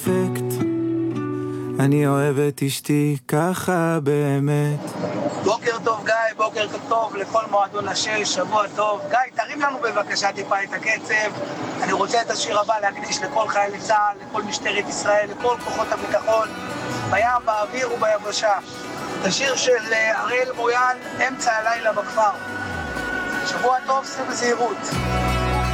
אני אוהב את אשתי ככה באמת. בוקר טוב גיא, בוקר טוב לכל מועדון השש, שבוע טוב. גיא, תרים לנו בבקשה טיפה את הקצב. אני רוצה את השיר הבא להקדיש לכל חיילי צה"ל, לכל משטרת ישראל, לכל כוחות הביטחון, בים, באוויר וביבשה. את השיר של אריאל מויאן, אמצע הלילה בכפר. שבוע טוב, סעו בזהירות.